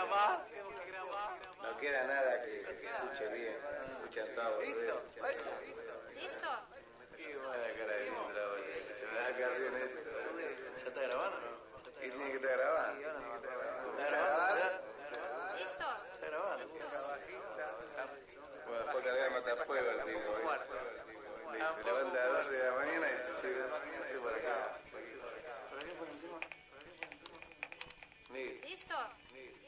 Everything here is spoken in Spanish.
No queda nada que se escuche bien. Escuchan todo. ¿Listo? ¿Listo? Qué buena cara de Indra, boludo. Se me da acá bien esto. ¿Ya está grabando o no? ¿Qué tiene que estar grabando? ¿Está grabando? ¿Listo? ¿Está grabando? Bueno, fue a cargar matafuego el tipo. Se levanta a las 12 de la mañana y se llega por acá. ¿Para qué por encima? Miguel. ¿Listo?